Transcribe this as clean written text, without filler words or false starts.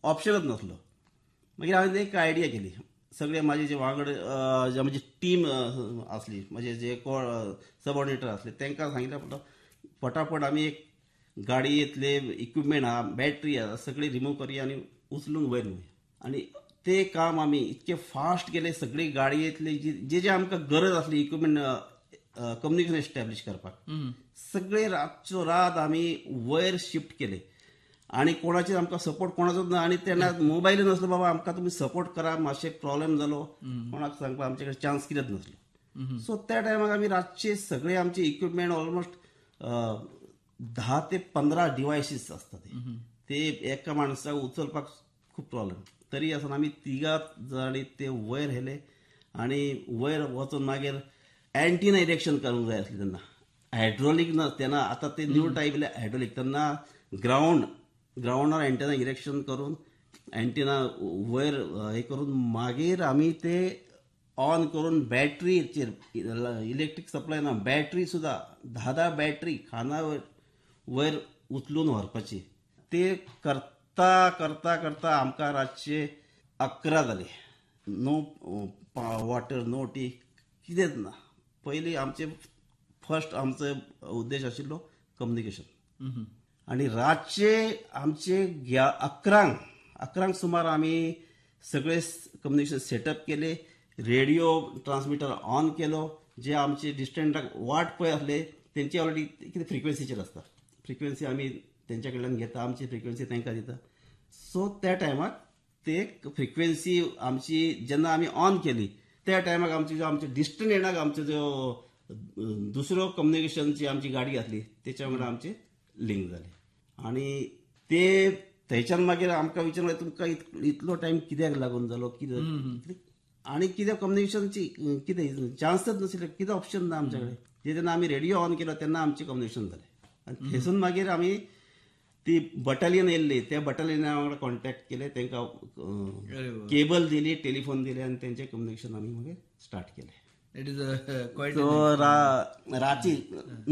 ऑप्शनच नसलो. मागीर हांवें एक आयडिया केली. सगळे माझे जे वांगड जे म्हजी टीम असली, म्हणजे जे सबऑर्डिनेटर असले, तांकां सांगितलं फटाफट आमी एक गाडयेंतले इक्विपमेंट आहा, बॅटरी आहा, सगळी रिमूव्ह करया आनी उचलून वयर न्हूया. आनी ते काम आमी इतके फास्ट केले. सगळी गाडयेंतले जे जे आमकां गरज आसली इक्विपमेंट कम्युनिकेशन एस्टॅब्लिश करपाक, सगळे रातचो रात आमी वयर शिफ्ट केले. आणि कोणाचेर आमकां सपोर्ट कोणाचोच ना. आणि तेन्ना मोबायल नसलो. बाबा आमकां तुमी सपोर्ट करा, मातशे प्रॉब्लेम जालो कोणाक सांगपाक आमचे कडेन चान्स कितेंच नासलो. सो त्या टायमाक आमी रातचे सगळे आमचे इक्विपमेंट ऑलमोस्ट 10 ते 15 डिवायसीस असतात ते एका मनशाक उचलपाक खूप प्रॉब्लेम. तरी आसतना आमी 3 जाणी ते वयर व्हेले. आणि वयर वचून मागीर एंटीना इरेक्शन करूंक जाय आसलें. तेन्ना हायड्रोलिक ना, तेन्ना आतां ते न्यू टायप हायड्रोलिक. तेन्ना ग्राउंडार एंटीना इरेक्शन करून एंटीना वयर हे करून मागीर आमी ते ऑन करून बॅटरीचेर, इलेक्ट्रीक सप्लाय ना, बॅटरी सुद्धा 10 बॅटरी खाना वयर उचलून व्हरपाची. ते करता करता करता आमकां रातचे 11 जाले. नो वॉटर, नो टी, कितेंच ना. पयलीं आमचे फर्स्ट आमचो उद्देश आशिल्लो कम्युनिकेशन. आणि रातचे आमचे 11 सुमार आमी सगळे कम्युनिकेशन सेटअप केले. रेडिओ ट्रान्समिटर ऑन केलो. जे आमचे डिस्टंटाक वाट पळय आसले तेंची ऑलरेडी कितें फ्रिक्वेन्सीचेर आसता. फ्रिक्वेन्सी आमी तेंच्या कडल्यान घेता, आमची फ्रिक्वेन्सी तांकां दिता. सो त्या टायमाक ते फ्रिक्वेन्सी आमची जेन्ना आमी ऑन केली त्या टायमाक आमचे डिस्टंट येणाक आमचो जो दुसरो कम्युनिकेशनची आमची गाडी आसली तेच्या वांगडा आमचे लिंक जाले. आणि ते थंयच्यान मागीर आमकां विचारलें तुमकां इतलो टायम कित्याक लागून जालो, कितें आणि कितें कम्युनिकेशनची कितें चान्सच नाशिल्ले, कितें ऑप्शन ना आमच्या कडेन. जेन्ना आमी रेडिओ ऑन केलो तेन्ना आमचें कम्युनिकेशन जालें. आनी थंयसून मागीर आमी ती बटालियन येयल्ली, त्या बटालियना वांगडा कॉन्टॅक्ट केले, तांकां केबल दिली, टेलिफोन दिले आनी तेंचें कम्युनिकेशन आमी मागीर स्टार्ट केलें. इट इज क्वायट सो राची